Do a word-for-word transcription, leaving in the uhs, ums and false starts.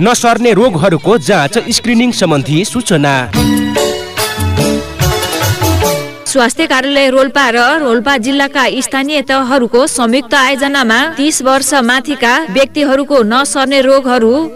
नसर्ने रोगहरूको जाँच स्क्रिनिङ सम्बन्धी सूचना। स्वास्थ्य कार्यालय रोल्पा र रोल्पा जिल्लाका स्थानीय तहहरूको संयुक्त आयोजनामा तीस वर्ष माथिका व्यक्तिहरूको नसर्ने रोगहरू